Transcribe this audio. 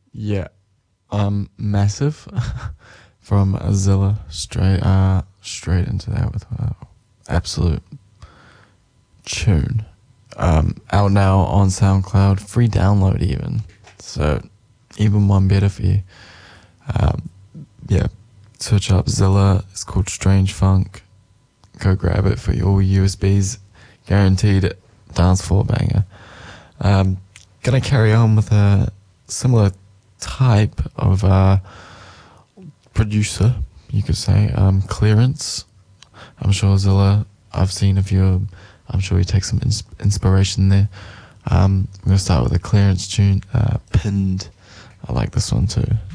Yeah, massive from Zilla straight into that with absolute tune. Out now on SoundCloud, free download even. So even one better for you. Um, yeah, search up Zilla. It's called Strange Funk. Go grab it for your USBs. Guaranteed dance floor banger. Gonna carry on with a similar type of producer, you could say. Clearance. I'm sure Zilla, I've seen a few. I'm sure you take some inspiration there. I'm gonna start with a Clearance tune, Pinned. I like this one too.